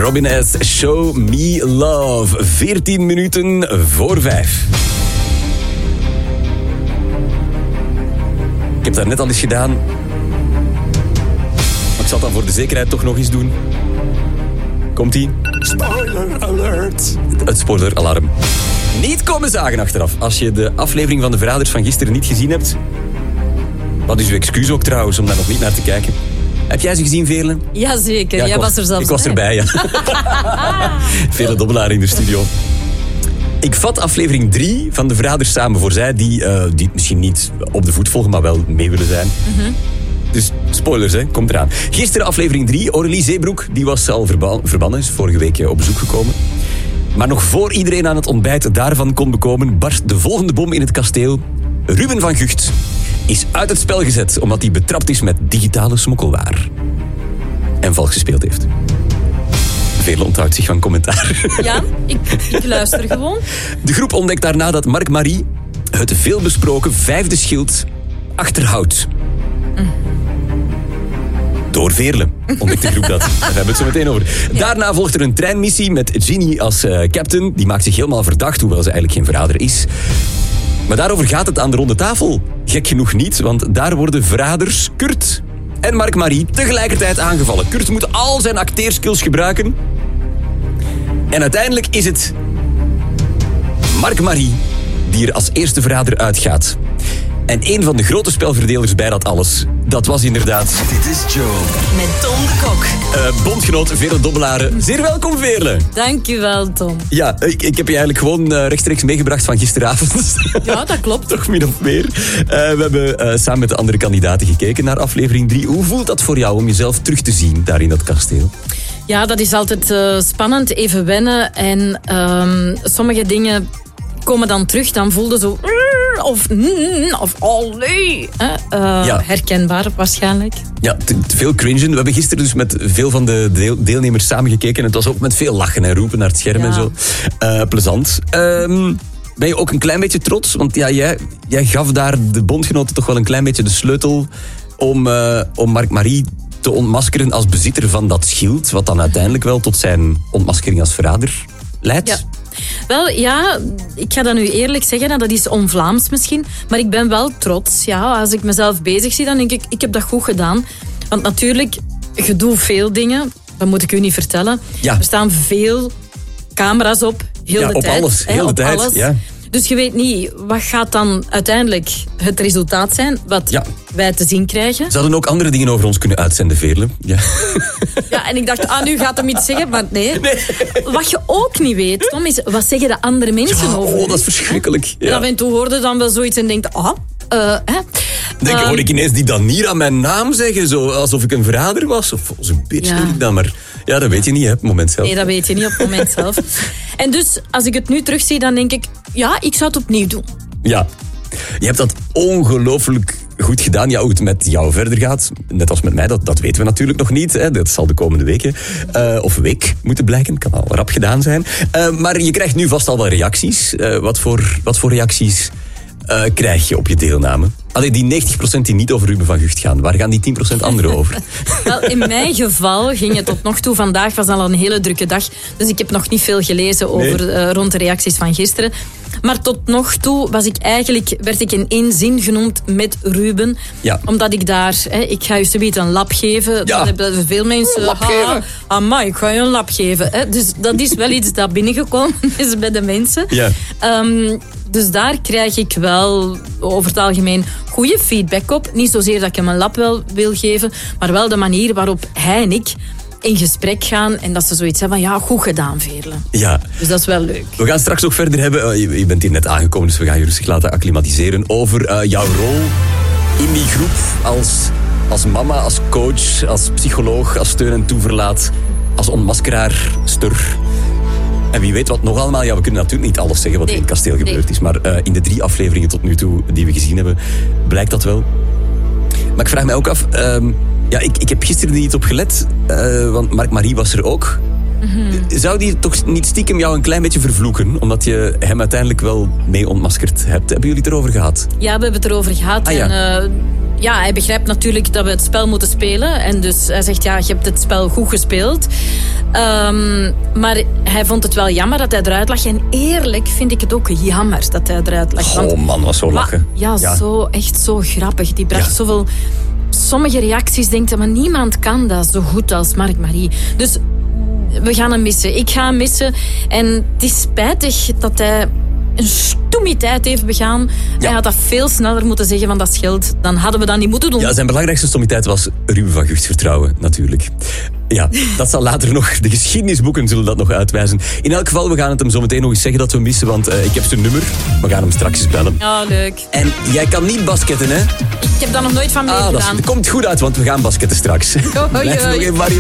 Robin S. Show Me Love. 14 minuten voor 5. Ik heb dat net al eens gedaan. Maar ik zal het dan voor de zekerheid toch nog eens doen. Komt-ie? Spoiler alert. Het spoileralarm. Niet komen zagen achteraf. Als je de aflevering van de Verraders van gisteren niet gezien hebt. Wat is uw excuus ook trouwens om daar nog niet naar te kijken? Heb jij ze gezien, Veerle? Jazeker, jij was er zelfs bij. Ik was erbij, ja. Veerle Dobbelaar in de studio. Ik vat aflevering 3 van de Verraders samen voor zij die misschien niet op de voet volgen, maar wel mee willen zijn. Mm-hmm. Dus spoilers, hè, komt eraan. Gisteren aflevering 3, Aurélie Zeebroek, die was al verbannen, is vorige week op bezoek gekomen. Maar nog voor iedereen aan het ontbijt daarvan kon bekomen, barst de volgende bom in het kasteel. Ruben van Gucht is uit het spel gezet omdat hij betrapt is met digitale smokkelwaar. En vals gespeeld heeft. Veerle onthoudt zich van commentaar. Ja, ik luister gewoon. De groep ontdekt daarna dat Marc Marie het veelbesproken 5e schild achterhoudt. Door Veerle ontdekt de groep dat. Daar hebben we het zo meteen over. Ja. Daarna volgt er een treinmissie met Ginny als captain. Die maakt zich helemaal verdacht, hoewel ze eigenlijk geen verrader is. Maar daarover gaat het aan de ronde tafel. Gek genoeg niet, want daar worden verraders Kurt en Marc Marie tegelijkertijd aangevallen. Kurt moet al zijn acteerskills gebruiken. En uiteindelijk is het Marc Marie die er als eerste verrader uitgaat. En een van de grote spelverdelers bij dat alles, dat was inderdaad... Dit is Joe. Met Tom de Kok. Bondgenoot Veerle Dobbelaar. Zeer welkom, Veerle. Dankjewel, Tom. Ja, ik heb je eigenlijk gewoon rechtstreeks meegebracht van gisteravond. Ja, dat klopt. Toch min of meer. We hebben samen met de andere kandidaten gekeken naar aflevering 3. Hoe voelt dat voor jou om jezelf terug te zien daar in dat kasteel? Ja, dat is altijd spannend, even wennen. En sommige dingen komen dan terug, dan voelde zo... Of allee. Ja. Herkenbaar waarschijnlijk. Ja, te veel cringen. We hebben gisteren dus met veel van de deelnemers samengekeken. En het was ook met veel lachen en roepen naar het scherm en zo. Plezant. Ben je ook een klein beetje trots? Want ja, jij gaf daar de bondgenoten toch wel een klein beetje de sleutel om Marc Marie te ontmaskeren als bezitter van dat schild. Wat dan uiteindelijk wel tot zijn ontmaskering als verrader leidt. Ja. Wel, ja, ik ga dat nu eerlijk zeggen, dat is on-Vlaams misschien, maar ik ben wel trots. Ja, als ik mezelf bezig zie, dan denk ik heb dat goed gedaan. Want natuurlijk, je doet veel dingen, dat moet ik u niet vertellen. Ja. Er staan veel camera's op, heel de op tijd. Alles, heel de tijd, alles. Ja. Dus je weet niet, wat gaat dan uiteindelijk het resultaat zijn, wat wij te zien krijgen. Ze hadden ook andere dingen over ons kunnen uitzenden, Veerle. Ja. Ja, en ik dacht, nu gaat hem iets zeggen, maar nee. Wat je ook niet weet, Tom, is wat zeggen de andere mensen over. Oh, dat is verschrikkelijk. Ja. En af en toe hoorde dan wel zoiets en denkt, hoor ik ineens die dan niet aan mijn naam zeggen, zo alsof ik een verrader was, of zo'n bitch doe ik dan, maar ja, dat weet je niet, hè, op het moment zelf. Nee, dat weet je niet op het moment zelf. En dus, als ik het nu terugzie, dan denk ik, ja, ik zou het opnieuw doen. Ja, je hebt dat ongelooflijk goed gedaan. Ja, hoe het met jou verder gaat, net als met mij, dat weten we natuurlijk nog niet. Hè. Dat zal de komende weken of week moeten blijken. Kan al rap gedaan zijn. Maar je krijgt nu vast al wel reacties. Wat voor reacties krijg je op je deelname? Allee, die 90% die niet over Ruben van Gucht gaan, waar gaan die 10% anderen over? Wel, in mijn geval ging het tot nog toe. Vandaag was al een hele drukke dag. Dus ik heb nog niet veel gelezen over rond de reacties van gisteren. Maar tot nog toe werd ik in één zin genoemd met Ruben. Ja. Omdat ik daar... ik ga je zoiets een lap geven. Ja. Dat hebben veel mensen... Lap geven? Amai, ik ga je een lap geven. Dus dat is wel iets dat binnengekomen is bij de mensen. Ja. Dus daar krijg ik wel over het algemeen goede feedback op. Niet zozeer dat ik hem een lap wel wil geven, maar wel de manier waarop hij en ik in gesprek gaan en dat ze zoiets hebben van, ja, goed gedaan, Veerle. Ja. Dus dat is wel leuk. We gaan straks ook verder hebben, je bent hier net aangekomen, dus we gaan je rustig laten acclimatiseren over jouw rol in die groep als mama, als coach, als psycholoog, als steun en toeverlaat, als ontmaskeraar, stur. En wie weet wat nog allemaal. Ja, we kunnen natuurlijk niet alles zeggen wat in het kasteel gebeurd is. Maar in de 3 afleveringen tot nu toe die we gezien hebben, blijkt dat wel. Maar ik vraag mij ook af... ik heb gisteren er niet op gelet. Want Marc Marie was er ook. Mm-hmm. Zou die toch niet stiekem jou een klein beetje vervloeken? Omdat je hem uiteindelijk wel mee ontmaskerd hebt. Hebben jullie het erover gehad? Ja, we hebben het erover gehad. hij begrijpt natuurlijk dat we het spel moeten spelen. En dus hij zegt, je hebt het spel goed gespeeld. Maar hij vond het wel jammer dat hij eruit lag. En eerlijk vind ik het ook jammer dat hij eruit lag. Oh man, was zo lachen. Zo, echt zo grappig. Die bracht zoveel... Sommige reacties denkt hij, maar niemand kan dat zo goed als Marc Marie. Dus we gaan hem missen. Ik ga hem missen. En het is spijtig dat hij een stoemiteit heeft begaan. Hij had dat veel sneller moeten zeggen van dat scheelt. Dan hadden we dat niet moeten doen. Ja, zijn belangrijkste stoemiteit was Ruben van Gucht vertrouwen, natuurlijk. Ja, dat zal later nog... De geschiedenisboeken zullen dat nog uitwijzen. In elk geval, we gaan het hem zo meteen nog eens zeggen dat we missen, want ik heb zijn nummer. We gaan hem straks eens bellen. Oh, leuk. En jij kan niet basketten, hè? Ik heb daar nog nooit van meegedaan. Dat komt goed uit, want we gaan basketten straks. Blijf nog even